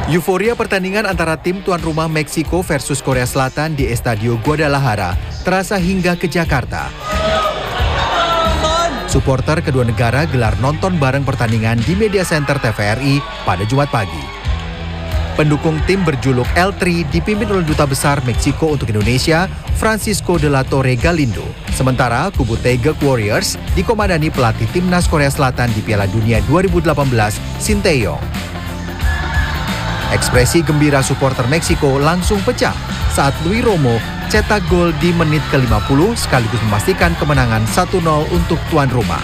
Euforia pertandingan antara tim tuan rumah Meksiko versus Korea Selatan di Estadio Guadalajara terasa hingga ke Jakarta. Supporter kedua negara gelar nonton bareng pertandingan di Media Center TVRI pada Jumat pagi. Pendukung tim berjuluk L3 dipimpin oleh Duta Besar Meksiko untuk Indonesia, Francisco de la Torre Galindo. Sementara kubu Taeguk Warriors dikomandani pelatih timnas Korea Selatan di Piala Dunia 2018, Shin Tae-yong. Ekspresi gembira supporter Meksiko langsung pecah saat Luis Romo cetak gol di menit ke-50 sekaligus memastikan kemenangan 1-0 untuk tuan rumah.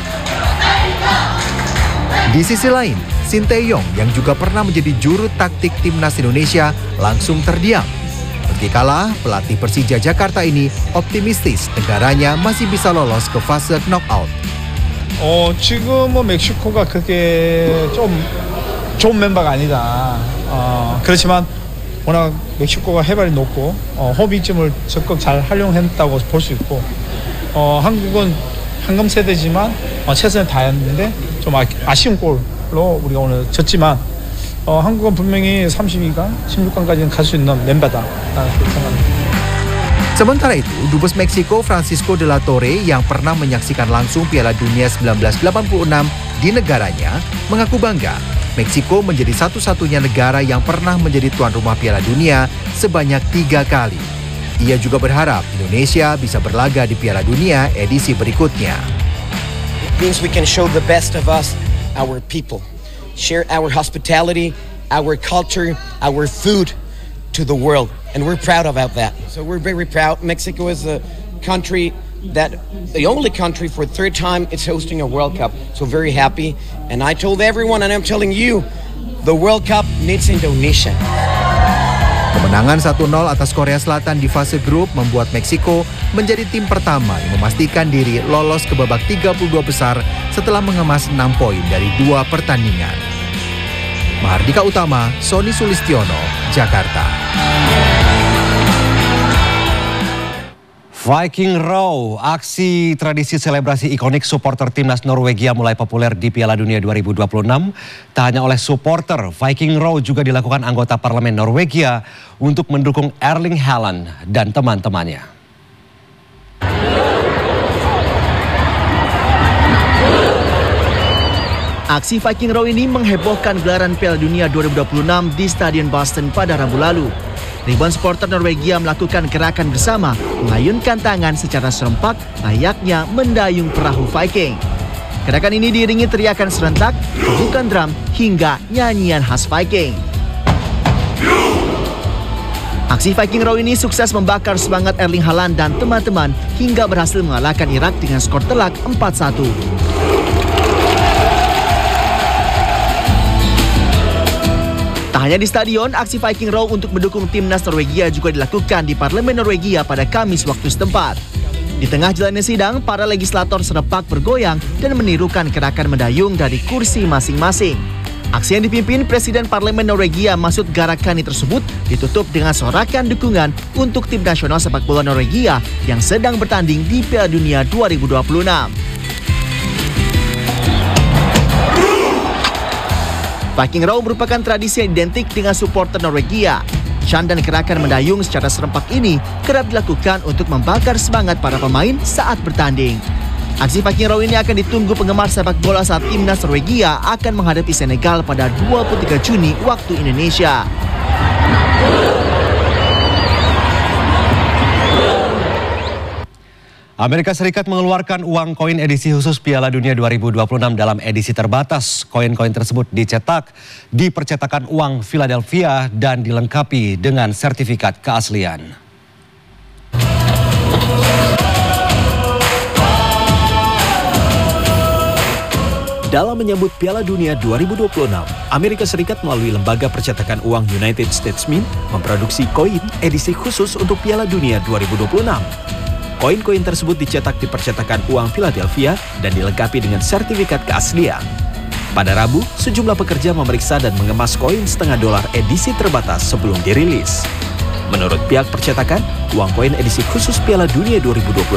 Di sisi lain, Shin Tae-yong yang juga pernah menjadi juru taktik timnas Indonesia langsung terdiam. Meski kalah, pelatih Persija Jakarta ini optimistis negaranya masih bisa lolos ke fase knockout. 지금은 멕시코가 그렇게 좀 좋은 멤버가 아니다. 그렇지만 워낙 멕시코가 해발이 높고 호비쯤을 적극 잘 활용했다고 볼 수 있고 한국은 황금 세대지만 최선을 다했는데 좀 아쉬운 골로 우리가 오늘 졌지만 한국은 분명히 32강, 16강까지는 갈 수 있는 멤버다. 그렇게 생각합니다. Sementara itu, Dubes Meksiko Francisco de la Torre yang pernah menyaksikan langsung Piala Dunia 1986 di negaranya mengaku bangga. Meksiko menjadi satu-satunya negara yang pernah menjadi tuan rumah Piala Dunia sebanyak 3 kali. Ia juga berharap Indonesia bisa berlaga di Piala Dunia edisi berikutnya. It means we can show the best of us, our people, share our hospitality, our culture, our food to the world, and we're proud about that. So we're very proud. Mexico is a country that the only country for the third time it's hosting a World Cup. So very happy. And I told everyone, and I'm telling you, the World Cup needs Indonesia. Kemenangan 1-0 atas Korea Selatan di fase grup membuat Meksiko menjadi tim pertama yang memastikan diri lolos ke babak 32 besar setelah mengemas 6 poin dari 2 pertandingan. Mahardika Utama, Sony Sulistiono, Jakarta. Viking Row, aksi tradisi selebrasi ikonik supporter timnas Norwegia mulai populer di Piala Dunia 2026. Tak hanya oleh supporter, Viking Row juga dilakukan anggota parlemen Norwegia untuk mendukung Erling Haaland dan teman-temannya. Aksi Viking Row ini menghebohkan gelaran Piala Dunia 2026 di Stadion Boston pada Rabu lalu. Ribuan supporter Norwegia melakukan gerakan bersama, mengayunkan tangan secara serempak layaknya mendayung perahu Viking. Gerakan ini diiringi teriakan serentak, tegukan drum, hingga nyanyian khas Viking. Aksi Viking Row ini sukses membakar semangat Erling Haaland dan teman-teman hingga berhasil mengalahkan Irak dengan skor telak 4-1. Tak hanya di stadion, aksi Viking Row untuk mendukung timnas Norwegia juga dilakukan di Parlemen Norwegia pada Kamis waktu setempat. Di tengah jalannya sidang, para legislator serempak bergoyang dan menirukan gerakan mendayung dari kursi masing-masing. Aksi yang dipimpin Presiden Parlemen Norwegia Masud Gharahkhani tersebut ditutup dengan sorakan dukungan untuk tim nasional sepak bola Norwegia yang sedang bertanding di Piala Dunia 2026. Viking Row merupakan tradisi yang identik dengan supporter Norwegia. Chant dan gerakan mendayung secara serempak ini kerap dilakukan untuk membakar semangat para pemain saat bertanding. Aksi Viking Row ini akan ditunggu penggemar sepak bola saat timnas Norwegia akan menghadapi Senegal pada 23 Juni waktu Indonesia. Amerika Serikat mengeluarkan uang koin edisi khusus Piala Dunia 2026 dalam edisi terbatas. Koin-koin tersebut dicetak di percetakan uang Philadelphia dan dilengkapi dengan sertifikat keaslian. Dalam menyambut Piala Dunia 2026, Amerika Serikat melalui lembaga percetakan uang United States Mint memproduksi koin edisi khusus untuk Piala Dunia 2026. Koin-koin tersebut dicetak di percetakan uang Philadelphia dan dilengkapi dengan sertifikat keaslian. Pada Rabu, sejumlah pekerja memeriksa dan mengemas koin $1/2 edisi terbatas sebelum dirilis. Menurut pihak percetakan, uang koin edisi khusus Piala Dunia 2026